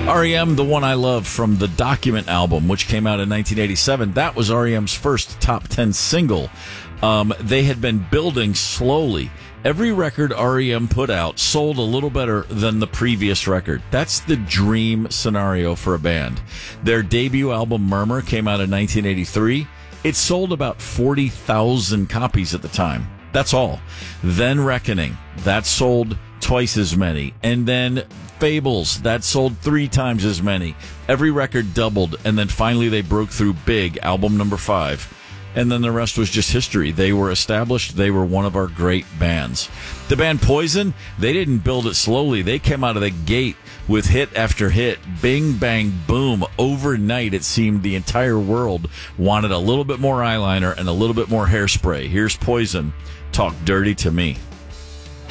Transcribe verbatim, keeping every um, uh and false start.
R E M, the one I love from the Document album, which came out in nineteen eighty-seven, that was R E M's first top ten single. Um, they had been building slowly. Every record R E M put out sold a little better than the previous record. That's the dream scenario for a band. Their debut album, Murmur, came out in nineteen eighty-three. It sold about forty thousand copies at the time. That's all. Then Reckoning, that sold twice as many. And then Fables, that sold three times as many. Every record doubled, and then finally they broke through big, album number five. And then the rest was just history. They were established. They were one of our great bands. The band Poison, they didn't build it slowly. They came out of the gate with hit after hit. Bing, bang, boom. Overnight, it seemed the entire world wanted a little bit more eyeliner and a little bit more hairspray. Here's Poison, Talk Dirty to Me.